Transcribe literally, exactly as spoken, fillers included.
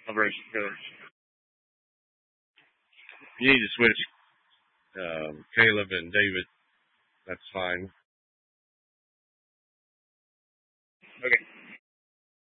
Operation Killer. You need to switch um, Caleb and David. That's fine. Okay.